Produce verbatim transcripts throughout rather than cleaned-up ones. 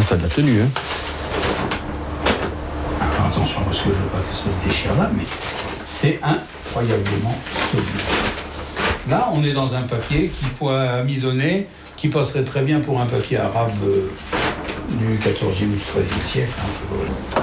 Ça a de la tenue, hein. Alors attention, parce que je veux pas que ça se déchire là, mais c'est incroyablement solide. Là, on est dans un papier qui pourrait amidonner, qui passerait très bien pour un papier arabe euh, du quatorzième ou du treizième siècle. Hein.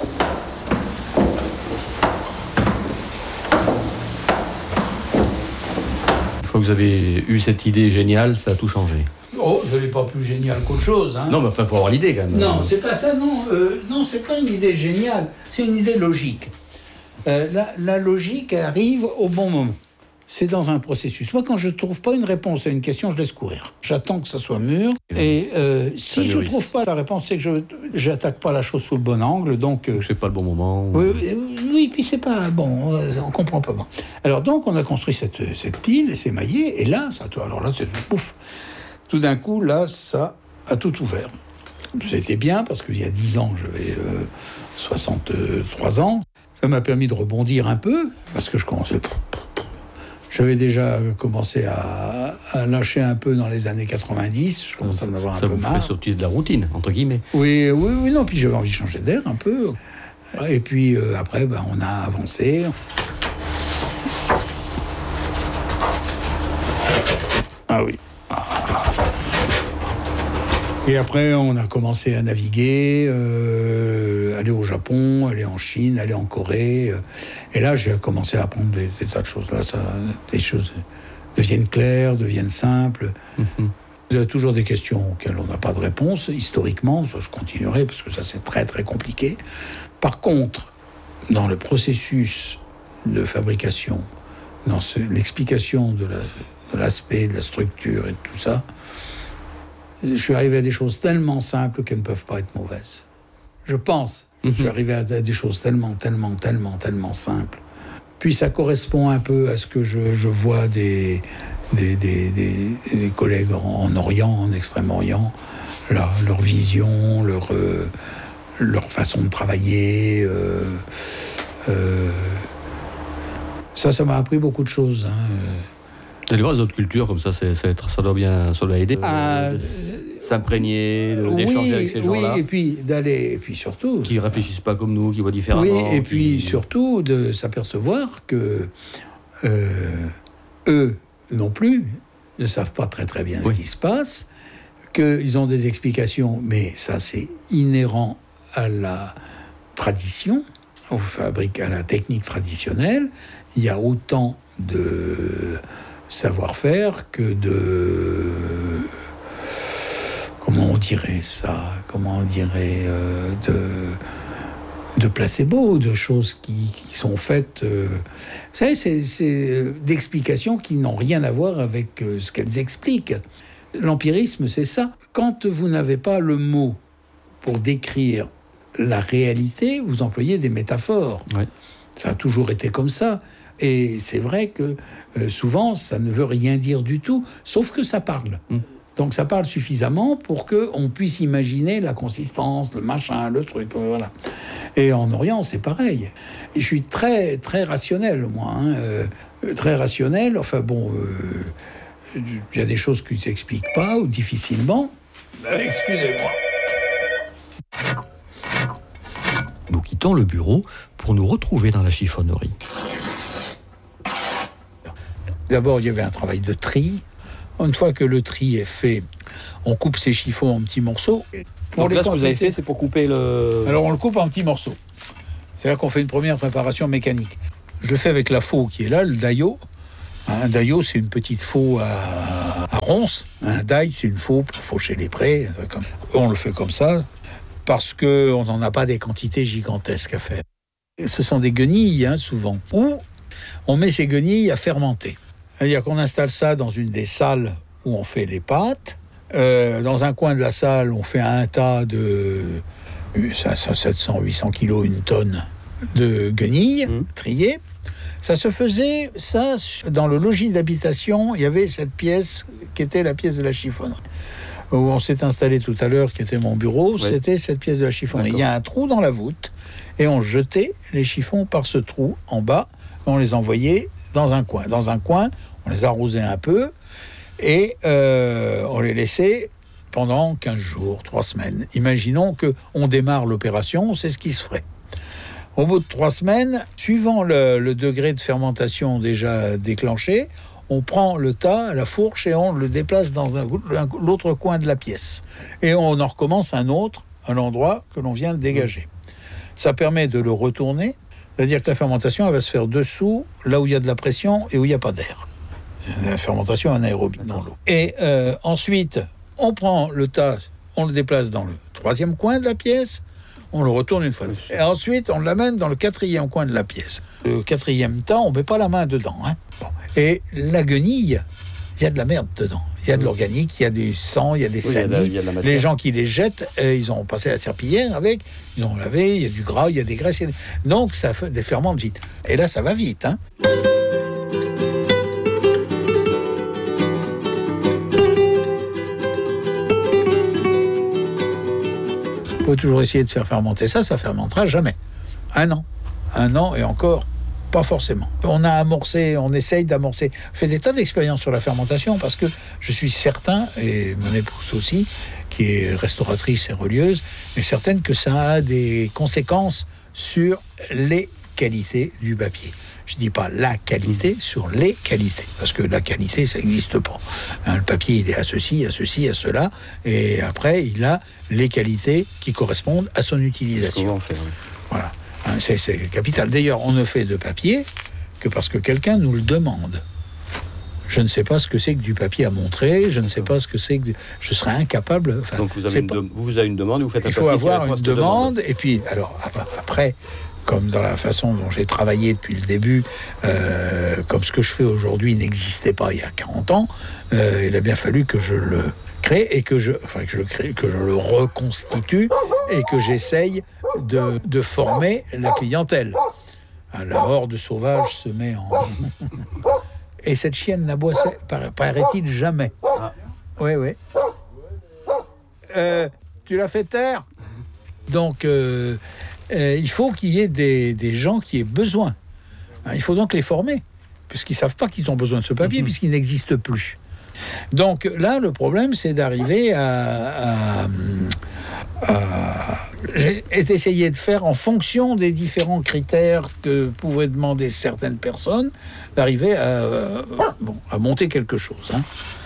Une fois que vous avez eu cette idée géniale, ça a tout changé. Oh, ce n'est pas plus génial qu'autre chose. Hein. Non, mais enfin, il faut avoir l'idée quand même. Non, c'est pas ça, non. Euh, non, c'est pas une idée géniale, c'est une idée logique. Euh, la, la logique arrive au bon moment. C'est dans un processus. Moi, quand je ne trouve pas une réponse à une question, je laisse courir. J'attends que ça soit mûr. Et euh, si je ne trouve pas la réponse, c'est que je n'attaque pas la chose sous le bon angle. Donc, euh, donc c'est pas le bon moment. Ou... Oui, oui, puis c'est pas bon. On comprend pas bon. Alors donc, on a construit cette, cette pile et c'est maillé. Et là, ça, alors là, c'est pouf. Tout d'un coup, là, ça a tout ouvert. C'était bien parce qu'il y a dix ans, j'avais euh, soixante-trois ans. Ça m'a permis de rebondir un peu parce que je commençais. J'avais déjà commencé à, à lâcher un peu dans les années quatre-vingt-dix. Je commençais à en avoir un ça peu vous marre. Ça fait sortir de la routine, entre guillemets. Oui, oui, oui. Non, puis j'avais envie de changer d'air un peu. Et puis euh, après, ben, on a avancé. Ah oui. Et après, on a commencé à naviguer, euh, aller au Japon, aller en Chine, aller en Corée. Euh, et là, j'ai commencé à apprendre des, des tas de choses. Là, ça, des choses deviennent claires, deviennent simples. Mm-hmm. Il y a toujours des questions auxquelles on n'a pas de réponse. Historiquement, ça, je continuerai, parce que ça, c'est très, très compliqué. Par contre, dans le processus de fabrication, dans ce, l'explication de, la, de l'aspect, de la structure et de tout ça, je suis arrivé à des choses tellement simples qu'elles ne peuvent pas être mauvaises. Je pense. Mm-hmm. Je suis arrivé à des choses tellement, tellement, tellement, tellement simples. Puis ça correspond un peu à ce que je, je vois des, des, des, des, des collègues en, en Orient, en Extrême-Orient, leur, leur vision, leur, euh, leur façon de travailler. Euh, euh, ça, ça m'a appris beaucoup de choses. Hein. Vous allez voir les autres cultures, comme ça, c'est, c'est, ça doit bien ça doit aider. Euh, s'imprégner, de, oui, d'échanger avec ces gens-là. Oui, et puis d'aller, et puis surtout... Qui ne réfléchissent pas comme nous, qui voient différemment. Oui, et qui... puis surtout de s'apercevoir que euh, eux non plus ne savent pas très très bien oui. ce qui se passe, qu'ils ont des explications, mais ça c'est inhérent à la tradition, aux fabriques, à la technique traditionnelle. Il y a autant de savoir-faire que de... Comment on dirait ça ? Comment on dirait euh, de, de placebo, de choses qui, qui sont faites... Euh, vous savez, c'est, c'est d'explications qui n'ont rien à voir avec euh, ce qu'elles expliquent. L'empirisme, c'est ça. Quand vous n'avez pas le mot pour décrire la réalité, vous employez des métaphores. Ouais. Ça a toujours été comme ça. Et c'est vrai que euh, souvent, ça ne veut rien dire du tout, sauf que ça parle. Mmh. Donc ça parle suffisamment pour qu'on puisse imaginer la consistance, le machin, le truc, voilà. Et en Orient, c'est pareil. Et je suis très, très rationnel, moi. Hein, euh, très rationnel, enfin bon, il euh, y a des choses qui ne s'expliquent pas, ou difficilement. Excusez-moi. Nous quittons le bureau pour nous retrouver dans la chiffonnerie. D'abord, il y avait un travail de tri. Une fois que le tri est fait, on coupe ces chiffons en petits morceaux. Pour Donc là, ce que vous avez fait, c'est pour couper le... Alors, on le coupe en petits morceaux. C'est-à-dire qu'on fait une première préparation mécanique. Je le fais avec la faux qui est là, le daillot. Un daillot, c'est une petite faux à, à ronces. Un daille, c'est une faux pour faucher les prés. On le fait comme ça parce qu'on n'en a pas des quantités gigantesques à faire. Ce sont des guenilles, hein, souvent. Ou on met ces guenilles à fermenter. C'est-à-dire qu'on installe ça dans une des salles où on fait les pâtes. Euh, dans un coin de la salle, on fait un tas de sept cents à huit cents kilos, une tonne de guenilles mmh. triées. Ça se faisait, ça, dans le logis d'habitation, il y avait cette pièce qui était la pièce de la chiffonnerie. Où on s'est installé tout à l'heure, qui était mon bureau, ouais. C'était cette pièce de la chiffonnerie. D'accord. Il y a un trou dans la voûte, et on jetait les chiffons par ce trou en bas, on les envoyait dans un coin. Dans un coin, on les arrosait un peu, et euh, on les laissait pendant quinze jours, trois semaines. Imaginons qu'on démarre l'opération, c'est ce qui se ferait. Au bout de trois semaines, suivant le, le degré de fermentation déjà déclenché, on prend le tas à la fourche et on le déplace dans un, un, l'autre coin de la pièce. Et on en recommence un autre à l'endroit que l'on vient de dégager. Ça permet de le retourner, c'est-à-dire que la fermentation elle va se faire dessous, là où il y a de la pression et où il n'y a pas d'air. La fermentation anaérobie dans l'eau. Et euh, ensuite, on prend le tas, on le déplace dans le troisième coin de la pièce, on le retourne une fois. Et ensuite, on l'amène dans le quatrième coin de la pièce. Le quatrième tas, on ne met pas la main dedans. Hein. Bon. Et la guenille, il y a de la merde dedans. Il y a de l'organique, il y a du sang, il y a des oui, salis. Les gens qui les jettent, euh, ils ont passé la serpillière avec, ils ont lavé, il y a du gras, il y a des graisses. Il y a des... Donc, ça fait des ferments vite. Et là, ça va vite. Hein. Il faut toujours essayer de faire fermenter ça, ça fermentera jamais. Un an. Un an et encore, pas forcément. On a amorcé, on essaye d'amorcer. Je fais des tas d'expériences sur la fermentation parce que je suis certain, et mon épouse aussi, qui est restauratrice et relieuse, est certaine que ça a des conséquences sur les qualités du papier. Je ne dis pas la qualité, sur les qualités. Parce que la qualité, ça n'existe pas. Hein, le papier, il est à ceci, à ceci, à cela. Et après, il a les qualités qui correspondent à son utilisation. Comment faire, oui. Voilà. Hein, c'est, c'est capital. D'ailleurs, on ne fait de papier que parce que quelqu'un nous le demande. Je ne sais pas ce que c'est que du papier à montrer. Je ne sais pas ce que c'est que... Je serais incapable... Enfin, donc, vous avez, une, pas... de... vous avez une demande, vous faites un il papier... Il faut avoir une demande. Et puis, alors, après... comme dans la façon dont j'ai travaillé depuis le début, euh, comme ce que je fais aujourd'hui n'existait pas il y a quarante ans, euh, il a bien fallu que je le crée et que je, enfin, que je le crée, que je le reconstitue et que j'essaye de, de former la clientèle. La horde sauvage se met en... Et cette chienne n'aboie, paraît-il, jamais. Oui, oui. Euh, tu l'as fait taire ? Donc... Euh, Euh, il faut qu'il y ait des, des gens qui aient besoin. Hein, il faut donc les former, puisqu'ils ne savent pas qu'ils ont besoin de ce papier, mmh. puisqu'il n'existe plus. Donc là, le problème, c'est d'arriver à, à, à essayer de faire, en fonction des différents critères que pouvaient demander certaines personnes, d'arriver à, bon, à monter quelque chose. Hein.